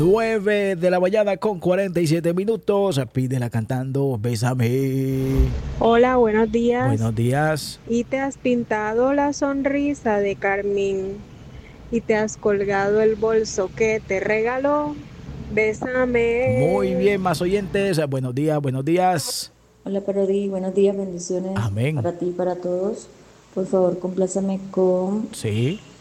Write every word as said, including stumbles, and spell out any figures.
nueve de la mañana con cuarenta y siete minutos. Pídela cantando Bésame. Hola, buenos días. Buenos días. Y te has pintado la sonrisa de carmín y te has colgado el bolso que te regaló. Bésame. Muy bien, más oyentes. Buenos días, buenos días. Hola Parodi, buenos días, bendiciones Amén. para ti y para todos. Por favor, complácame con Sí.